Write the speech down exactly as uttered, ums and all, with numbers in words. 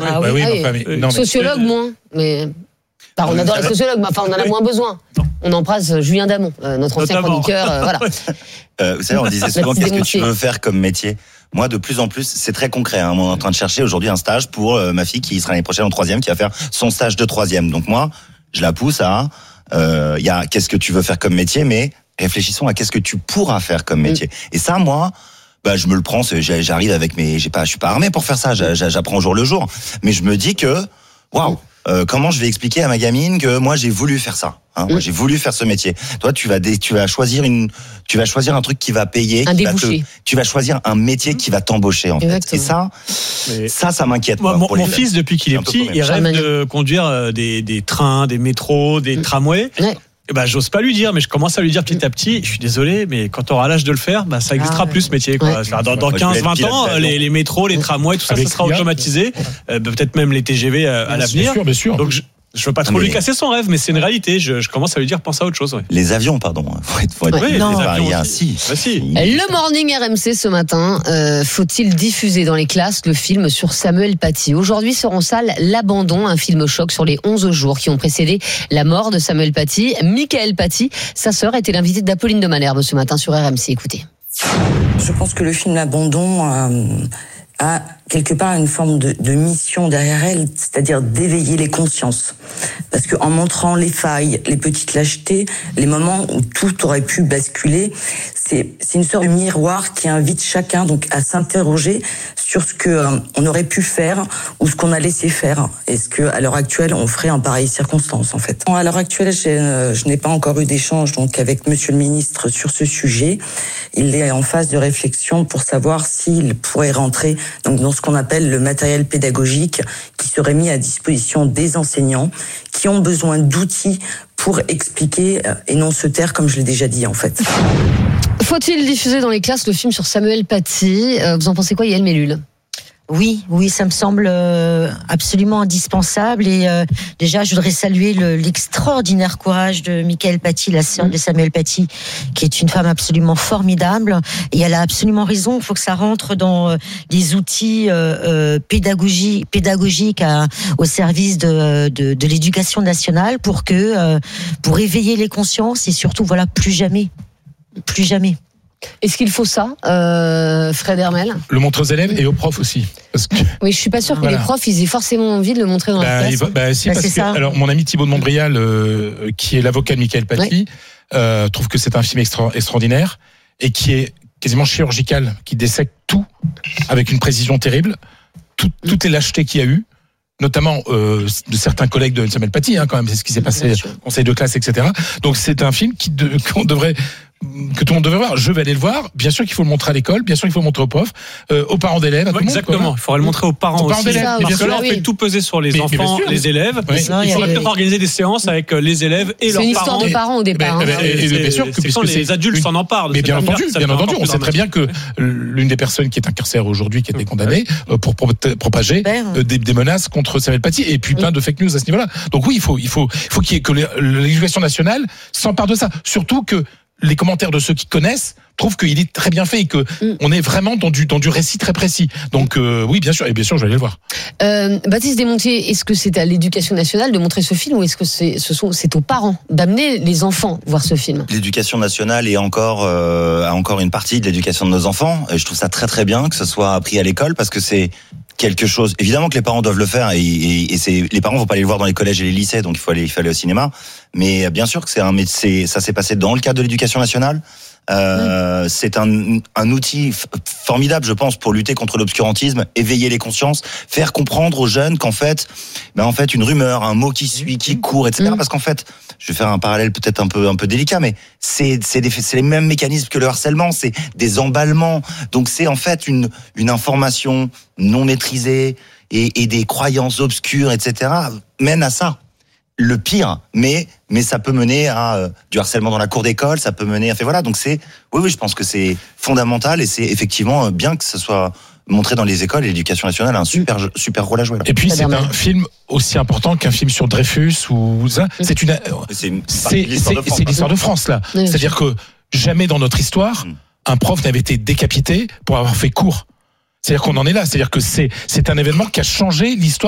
Ah, bah oui, oui, ah, oui. enfin, mais, non, mais, Sociologue, moins. Mais. Enfin, on adore les sociologues, mais enfin, on en a moins besoin. On embrasse Julien Damon, euh, notre ancien Notamment. chroniqueur. Euh, voilà. Euh, vous savez, on disait souvent qu'est-ce que tu veux faire comme métier. Moi, de plus en plus, c'est très concret. Hein. On est en train de chercher aujourd'hui un stage pour euh, ma fille qui sera l'année prochaine en troisième, qui va faire son stage de troisième. Donc moi, je la pousse à, il euh, y a qu'est-ce que tu veux faire comme métier, mais réfléchissons à qu'est-ce que tu pourras faire comme métier. Mmh. Et ça, moi, bah je me le prends. J'arrive avec mes, j'ai pas, je suis pas armé pour faire ça. J'apprends au jour le jour. Mais je me dis que, waouh. Euh, comment je vais expliquer à ma gamine que moi j'ai voulu faire ça, hein, moi j'ai voulu faire ce métier. Toi tu vas dé, tu vas choisir une, tu vas choisir un truc qui va payer, un qui va débouché. te, tu vas choisir un métier qui va t'embaucher en Exactement. fait. Et ça, Mais ça, ça m'inquiète. Moi, moi, mon, mon fils depuis qu'il est petit, il rêve de conduire des, des trains, des métros, des mmh. tramways. Ouais. Eh ben, j'ose pas lui dire, mais je commence à lui dire petit à petit. Je suis désolé, mais quand tu auras l'âge de le faire, bah, ça existera ah, plus ce métier. Quoi. Ouais. Dans, dans quinze vingt ans, les, les métros, les tramways, tout ça, Avec ça sera automatisé. Euh, peut-être même les T G V à, à l'avenir. Bien sûr, bien sûr. Donc, je, Je veux pas trop mais lui casser son rêve, mais c'est une réalité. Je, je commence à lui dire pense à autre chose. Ouais. Les avions, pardon. Faut être, faut être ouais, non, les avions si. Bah, si. Le Morning R M C ce matin, euh, faut-il diffuser dans les classes le film sur Samuel Paty? Aujourd'hui sort en salle L'Abandon, un film choc sur les onze jours qui ont précédé la mort de Samuel Paty. Mickaël Paty, sa sœur, était l'invitée d'Apolline de Malherbe ce matin sur R M C. Écoutez. Je pense que le film L'Abandon euh, a quelque part une forme de, de mission derrière elle, c'est-à-dire d'éveiller les consciences. Parce que en montrant les failles, les petites lâchetés, les moments où tout aurait pu basculer, c'est, c'est une sorte de miroir qui invite chacun donc à s'interroger sur ce que euh, on aurait pu faire ou ce qu'on a laissé faire. Est-ce que à l'heure actuelle on ferait en pareille circonstance en fait. À l'heure actuelle, euh, je n'ai pas encore eu d'échange donc avec Monsieur le Ministre sur ce sujet. Il est en phase de réflexion pour savoir s'il pourrait rentrer donc dans ce qu'on appelle le matériel pédagogique qui serait mis à disposition des enseignants qui ont besoin d'outils pour expliquer et non se taire comme je l'ai déjà dit en fait. Faut-il diffuser dans les classes le film sur Samuel Paty? Vous en pensez quoi, Yael Mellul? Oui, oui, ça me semble euh, absolument indispensable. Et euh, déjà, je voudrais saluer le, l'extraordinaire courage de Mickaël Paty, la sœur de Samuel Paty, qui est une femme absolument formidable. Et elle a absolument raison. Il faut que ça rentre dans euh, les outils euh, euh, pédagogie, pédagogiques à, au service de, de, de l'éducation nationale pour que, euh, pour éveiller les consciences et surtout, voilà, plus jamais, plus jamais. Est-ce qu'il faut ça, euh, Fred Hermel? Le montrer aux élèves et aux profs aussi. Parce que, oui, je suis pas sûre que voilà. les profs ils aient forcément envie de le montrer dans bah, la classe. Va, bah, si, bah, parce que, ça. Alors, mon ami Thibaut de Montbrial, euh, qui est l'avocat de Mickaël Paty, ouais. euh, trouve que c'est un film extra, extraordinaire et qui est quasiment chirurgical, qui dissèque tout avec une précision terrible, tout, toutes les lâchetés qu'il y a eu, notamment euh, de certains collègues de Samuel Paty, hein, quand même, c'est ce qui s'est passé au conseil de classe, et cetera. Donc c'est un film qui de, qu'on devrait que tout le monde devrait voir. Je vais aller le voir. Bien sûr qu'il faut le montrer à l'école, bien sûr qu'il faut le montrer aux profs, euh, aux parents d'élèves, à ouais, tout le monde. Exactement. Il faudrait le montrer aux parents, aux parents aussi. D'élèves. Parce que là, on oui. fait tout peser sur les mais, enfants, mais les élèves. Oui. Il, il faudrait peut-être organiser des séances avec les élèves et c'est leurs une parents. histoire de parents au départ. Et, hein. et, et, et, bien sûr que c'est quand les adultes s'en emparent. Mais bien entendu, bien entendu, on sait très bien que l'une des personnes qui est incarcérée aujourd'hui, qui a été condamnée pour propager des menaces contre Samuel Paty et puis plein de fake news à ce niveau-là. Donc oui, il faut, il faut, il faut qu'il y ait que l'éducation nationale s'empare de ça. Surtout que les commentaires de ceux qui connaissent trouvent qu'il est très bien fait et que mm. on est vraiment dans du dans du récit très précis. Donc euh, oui, bien sûr, et bien sûr, je vais aller le voir. Euh, Baptiste Desmontiers, est-ce que c'est à l'Éducation nationale de montrer ce film ou est-ce que c'est ce sont c'est aux parents d'amener les enfants voir ce film? L'éducation nationale est encore euh, a encore une partie de l'éducation de nos enfants. Et je trouve ça très très bien que ce soit appris à l'école parce que c'est quelque chose. Évidemment que les parents doivent le faire et, et, et c'est les parents vont pas aller le voir dans les collèges et les lycées, donc il faut aller il faut aller au cinéma. Mais bien sûr que c'est un c'est ça s'est passé dans le cadre de l'éducation nationale. Euh, mmh. C'est un, un outil f- formidable, je pense, pour lutter contre l'obscurantisme, éveiller les consciences, faire comprendre aux jeunes qu'en fait, ben en fait, une rumeur, un mot qui suit, qui court, et cetera. Mmh. Parce qu'en fait, je vais faire un parallèle peut-être un peu un peu délicat, mais c'est c'est, des, c'est les mêmes mécanismes que le harcèlement, c'est des emballements. Donc c'est en fait une une information non maîtrisée et, et des croyances obscures, et cetera. Mènent à ça. Le pire, mais mais ça peut mener à euh, du harcèlement dans la cour d'école, ça peut mener à fait voilà donc c'est oui oui je pense que c'est fondamental et c'est effectivement bien que ce soit montré dans les écoles et l'éducation nationale a un super super rôle à jouer là. Et puis c'est un film aussi important qu'un film sur Dreyfus ou ça, c'est une c'est une, c'est, l'histoire, c'est, de c'est l'histoire de France là. Oui, c'est-à-dire que jamais dans notre histoire un prof n'avait été décapité pour avoir fait cours. C'est-à-dire qu'on en est là, c'est-à-dire que c'est c'est un événement qui a changé l'histoire